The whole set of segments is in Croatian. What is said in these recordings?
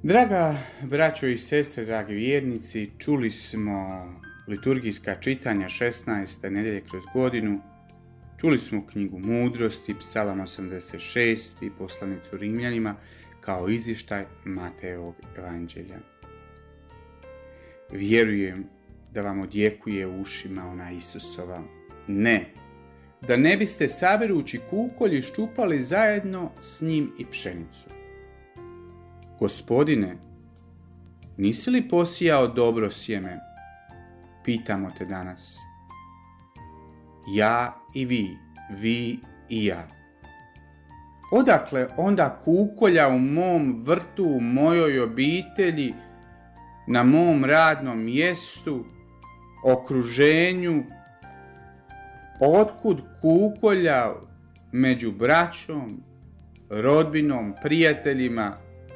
Draga braćo i sestre, dragi vjernici, čuli smo liturgijska čitanja 16. nedjelje kroz godinu, čuli smo knjigu Mudrosti, Psalam 86 i poslanicu Rimljanima kao izvještaj Matejevog evanđelja. Vjerujem da vam odjekuje u ušima ona Isusova ne, da ne biste saberući kukolj iščupali zajedno s njim i pšenicu. Gospodine, nisi li posijao dobro sjeme? Pitamo te danas. Ja i vi i ja. Odakle onda kukolja u mom vrtu, u mojoj obitelji, na mom radnom mjestu, okruženju? Otkud kukolja među braćom, rodbinom, prijateljima?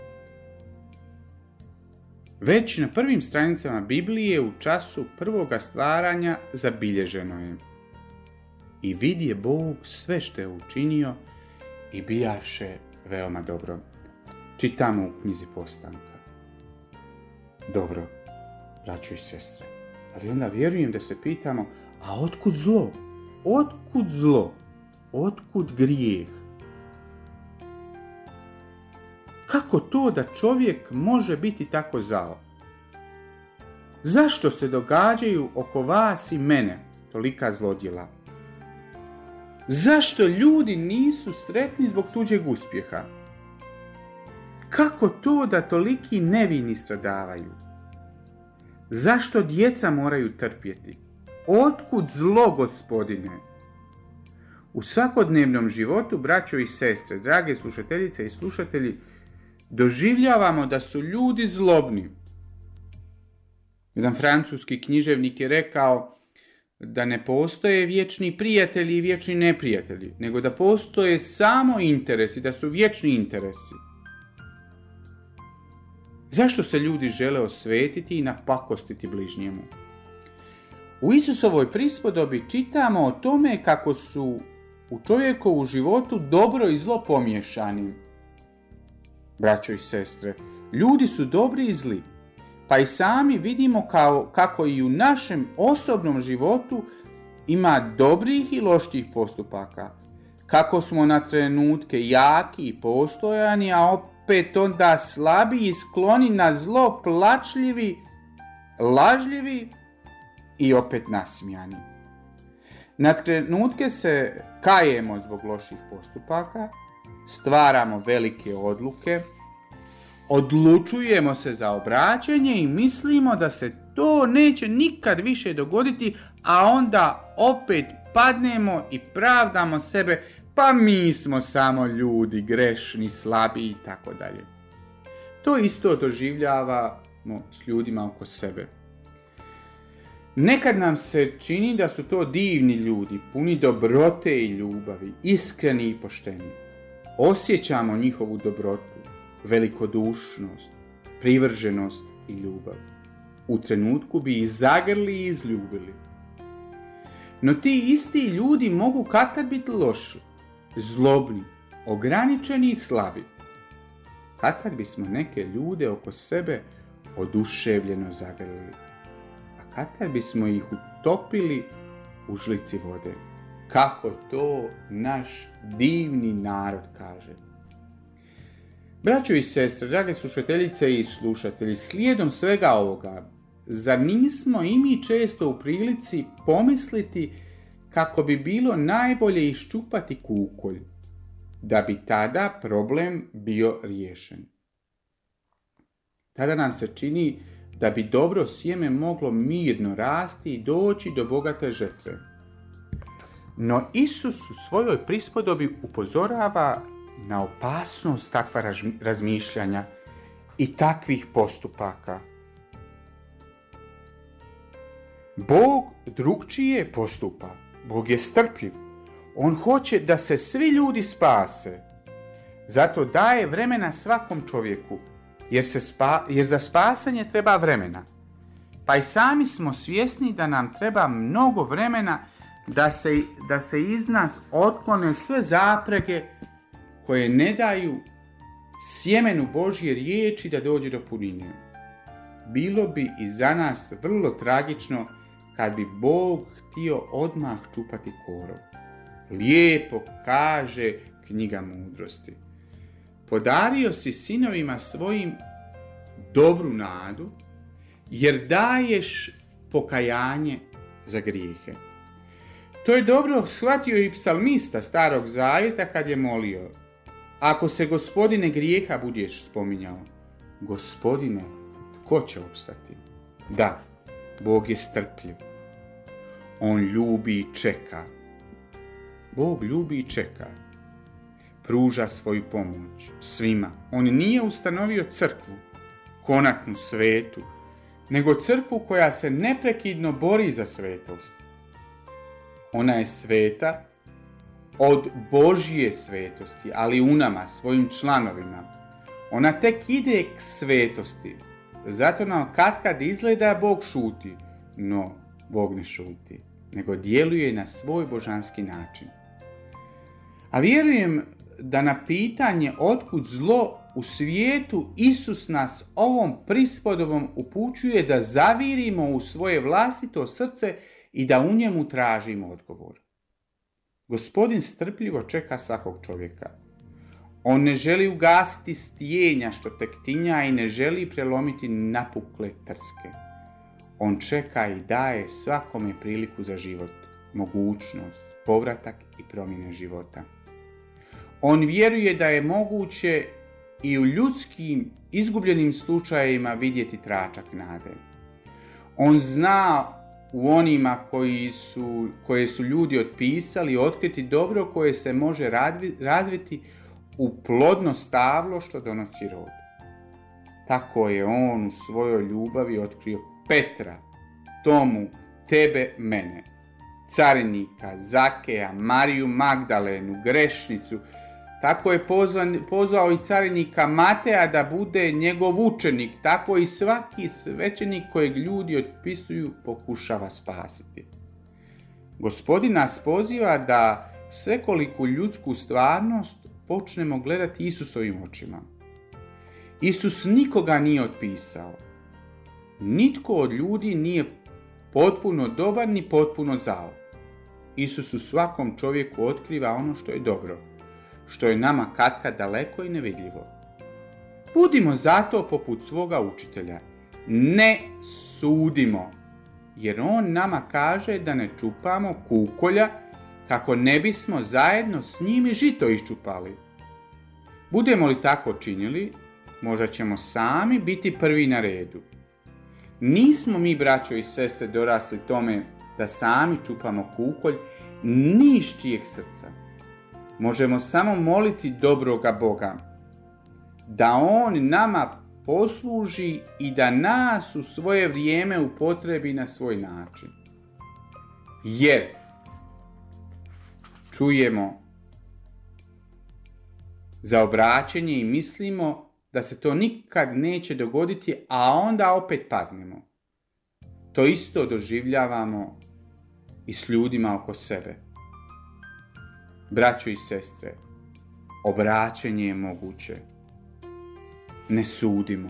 Već na prvim stranicama Biblije u času prvoga stvaranja zabilježeno je: i vidje Bog sve što je učinio i bijaše veoma dobro. Čitamo u knjizi Postanka. Dobro, braćo i sestre, ali onda vjerujem da se pitamo, a otkud zlo? Otkud zlo? Otkud grijeh? Kako to da čovjek može biti tako zao? Zašto se događaju oko vas i mene tolika zlodjela? Zašto ljudi nisu sretni zbog tuđeg uspjeha? Kako to da toliki nevini stradavaju? Zašto djeca moraju trpjeti? Otkud zlo, Gospodine? U svakodnevnom životu, braćo i sestre, drage slušateljice i slušatelji, doživljavamo da su ljudi zlobni. Jedan francuski književnik je rekao da ne postoje vječni prijatelji i vječni neprijatelji, nego da postoje samo interesi, da su vječni interesi. Zašto se ljudi žele osvetiti i napakostiti bližnjemu? U Isusovoj prispodobi čitamo o tome kako su u čovjekovu životu dobro i zlo pomiješani. Braćo i sestre, ljudi su dobri i zli, pa i sami vidimo kako i u našem osobnom životu ima dobrih i loših postupaka. Kako smo na trenutke jaki i postojani, a opet onda slabi i skloni na zlo, plačljivi, lažljivi i opet nasmijani. Na trenutke se kajemo zbog loših postupaka, stvaramo velike odluke, odlučujemo se za obraćanje i mislimo da se to neće nikad više dogoditi, a onda opet padnemo i pravdamo sebe, pa mi smo samo ljudi, grešni, slabi i tako dalje. To isto doživljavamo s ljudima oko sebe. Nekad nam se čini da su to divni ljudi, puni dobrote i ljubavi, iskreni i pošteni. Osjećamo njihovu dobrotu, velikodušnost, privrženost i ljubav. U trenutku bi ih zagrli i izljubili. No ti isti ljudi mogu katkad biti loši, zlobni, ograničeni i slabi. Katkad bismo neke ljude oko sebe oduševljeno zagrlili, a katkad bismo ih utopili u žlici vode. Kako to naš divni narod kaže. Braćo i sestre, drage slušateljice i slušatelji, slijedom svega ovoga, zar nismo i mi često u prilici pomisliti kako bi bilo najbolje iščupati kukolj, da bi tada problem bio riješen? Tada nam se čini da bi dobro sjeme moglo mirno rasti i doći do bogate žetve. No Isus u svojoj prispodobi upozorava na opasnost takva razmišljanja i takvih postupaka. Bog drukčije postupa. Bog je strpljiv. On hoće da se svi ljudi spase. Zato daje vremena svakom čovjeku, jer za spasanje treba vremena. Pa i sami smo svjesni da nam treba mnogo vremena da se iz nas otklone sve zapreke koje ne daju sjemenu Božje riječi da dođe do punine. Bilo bi i za nas vrlo tragično kad bi Bog htio odmah čupati korov. Lijepo kaže knjiga mudrosti. Podario si sinovima svojim dobru nadu, jer daješ pokajanje za grijehe. To je dobro shvatio i psalmista Starog Zavjeta kad je molio: ako se, Gospodine, grijeha budeš spominjao, Gospodine, tko će opstati? Da, Bog je strpljiv. On ljubi i čeka. Bog ljubi i čeka. Pruža svoju pomoć svima. On nije ustanovio crkvu, konatnu svetu, nego crkvu koja se neprekidno bori za svetost. Ona je sveta od Božje svetosti, ali u nama, svojim članovima. Ona tek ide k svetosti. Zato nam katkad izgleda Bog šuti, no Bog ne šuti, nego djeluje na svoj božanski način. A vjerujem da na pitanje otkud zlo u svijetu Isus nas ovom prispodobom upućuje da zavirimo u svoje vlastito srce i da u njemu tražimo odgovor. Gospodin strpljivo čeka svakog čovjeka. On ne želi ugasiti stijenja što tek tinja i ne želi prelomiti napukle trske. On čeka i daje svakome priliku za život, mogućnost, povratak i promjene života. On vjeruje da je moguće i u ljudskim izgubljenim slučajevima vidjeti tračak nade. On zna u onima koje su ljudi otpisali otkriti dobro koje se može razviti u plodno stablo što donosi rod. Tako je on u svojoj ljubavi otkrio Petra, Tomu, tebe, mene, carinika, Zakeja, Mariju Magdalenu, grešnicu. Tako je pozvao i carinika Mateja da bude njegov učenik. Tako i svaki svećenik kojeg ljudi otpisuju pokušava spasiti. Gospodin nas poziva da svekoliku ljudsku stvarnost počnemo gledati Isusovim očima. Isus nikoga nije otpisao. Nitko od ljudi nije potpuno dobar ni potpuno zao. Isus u svakom čovjeku otkriva ono što je dobro, što je nama katkad daleko i nevidljivo. Budimo zato poput svoga učitelja. Ne sudimo, jer on nama kaže da ne čupamo kukolja kako ne bismo zajedno s njim žito iščupali. Budemo li tako činili, možda ćemo sami biti prvi na redu. Nismo mi, braćo i sestre, dorasli tome da sami čupamo kukolj ni iz čijeg srca. Možemo samo moliti dobroga Boga da On nama posluži i da nas u svoje vrijeme upotrebi na svoj način. Jer čujemo za obraćenje i mislimo da se to nikad neće dogoditi, a onda opet padnemo. To isto doživljavamo i s ljudima oko sebe. Braćo i sestre, obraćenje je moguće. Ne sudimo.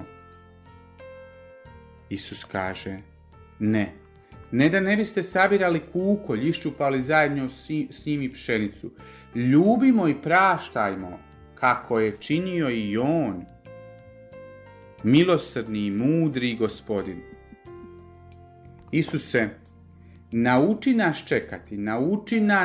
Isus kaže, ne da ne biste sabirali kukolj, iščupali zajedno s njim i pšenicu. Ljubimo i praštajmo, kako je činio i On. Milosrdni i mudri Gospodin. Isuse, nauči nas čekati, nauči nas